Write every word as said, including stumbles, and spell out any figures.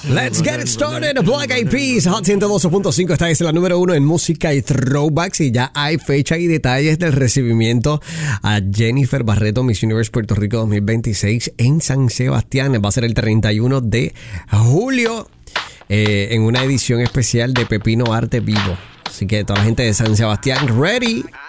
Let's get it started. Black Eyed Peas, Hot ciento doce punto cinco. Esta es la número uno en música y throwbacks. Y ya hay fecha y detalles del recibimiento a Jennifer Barreto Miss Universe Puerto Rico dos mil veintiséis en San Sebastián. Va a ser el treinta y uno de julio eh, en una edición especial de Pepino Arte Vivo. Así que toda la gente de San Sebastián, ready.